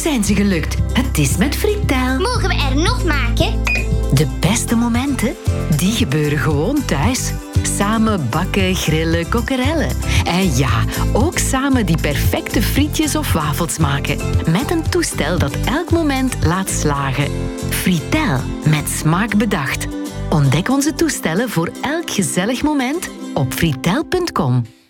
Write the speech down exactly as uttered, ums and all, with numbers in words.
zijn ze gelukt. Het is met Fritel. Mogen we er nog maken? De beste momenten, die gebeuren gewoon thuis. Samen bakken, grillen, kokkerellen. En ja, ook samen die perfecte frietjes of wafels maken. Met een toestel dat elk moment laat slagen. Fritel, met smaak bedacht. Ontdek onze toestellen voor elk gezellig moment op fritel punt com.